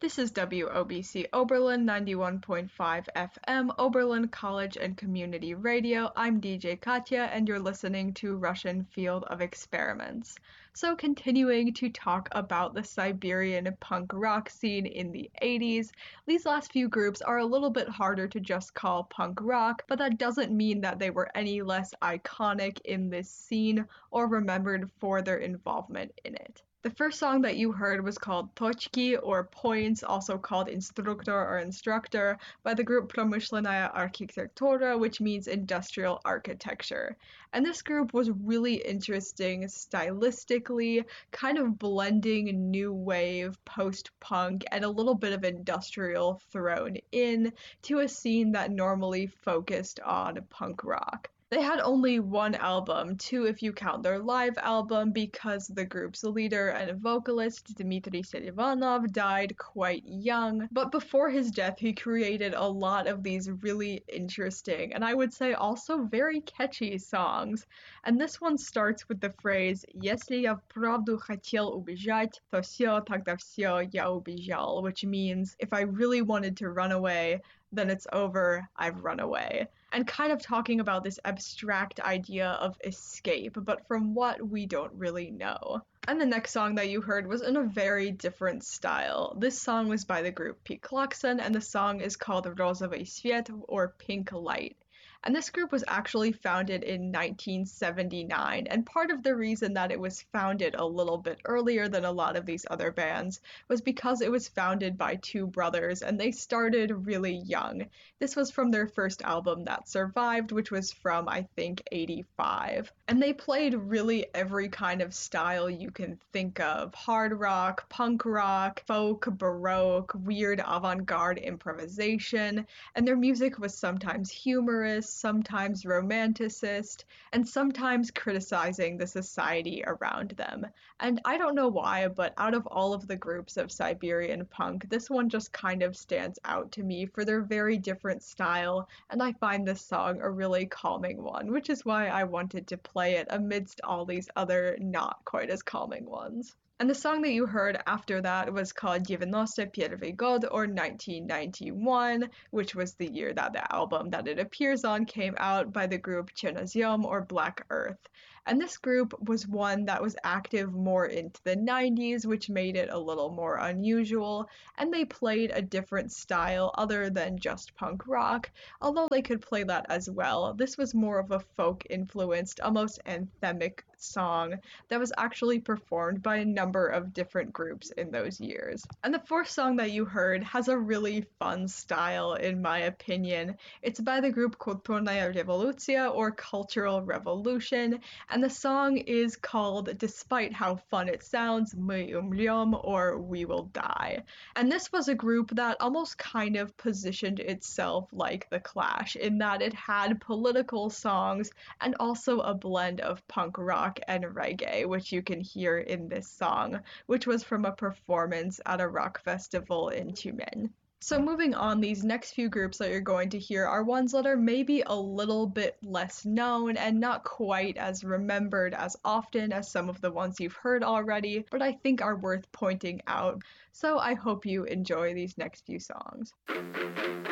This is WOBC Oberlin 91.5 FM, Oberlin College and Community Radio. I'm DJ Katya, and you're listening to Russian Field of Experiments. So, continuing to talk about the Siberian punk rock scene in the 80s, these last few groups are a little bit harder to just call punk rock, but that doesn't mean that they were any less iconic in this scene or remembered for their involvement in it. The first song that you heard was called Tochki, or Points, also called Instruktor or Instructor, by the group Promyslenaya Architektura, which means industrial architecture. And this group was really interesting stylistically, kind of blending new wave, post-punk, and a little bit of industrial thrown in to a scene that normally focused on punk rock. They had only one album, two if you count their live album, because the group's leader and vocalist, Dmitry Selivanov, died quite young. But before his death, he created a lot of these really interesting, and I would say also very catchy songs. And this one starts with the phrase «Если я вправду хотел убежать, то всё, тогда всё, я убежал», which means, if I really wanted to run away, then it's over, I've run away. And kind of talking about this abstract idea of escape, but from what we don't really know. And the next song that you heard was in a very different style. This song was by the group Piklakson, and the song is called Rozovый Sviet, or Pink Light. And this group was actually founded in 1979, and part of the reason that it was founded a little bit earlier than a lot of these other bands was because it was founded by two brothers, and they started really young. This was from their first album that survived, which was from, I think, 85. And they played really every kind of style you can think of: hard rock, punk rock, folk, baroque, weird avant-garde improvisation, and their music was sometimes humorous, sometimes romanticist, and sometimes criticizing the society around them. And I don't know why, but out of all of the groups of Siberian punk, this one just kind of stands out to me for their very different style, and I find this song a really calming one, which is why I wanted to play it amidst all these other not quite as calming ones. And the song that you heard after that was called «91 год», or 1991, which was the year that the album that it appears on came out, by the group Chernozem, or Black Earth. And this group was one that was active more into the 90s, which made it a little more unusual, and they played a different style other than just punk rock, although they could play that as well. This was more of a folk-influenced, almost anthemic song that was actually performed by a number of different groups in those years. And the fourth song that you heard has a really fun style, in my opinion. It's by the group Kulturная Revoluция, or Cultural Revolution, and the song is called, despite how fun it sounds, Мы умрем, or We Will Die. And this was a group that almost kind of positioned itself like The Clash, in that it had political songs and also a blend of punk rock and reggae, which you can hear in this song, which was from a performance at a rock festival in Tumen. So moving on, these next few groups that you're going to hear are ones that are maybe a little bit less known and not quite as remembered as often as some of the ones you've heard already, but I think are worth pointing out. So I hope you enjoy these next few songs.